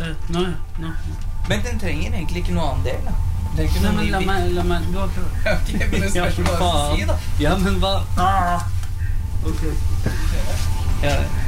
Nå. Men den trenger egentlig ikke noe annen del, da. Nei, men la meg, du har klart. Ok, men det spørs hva du si, da. Ja, men hva? Ok. Ja,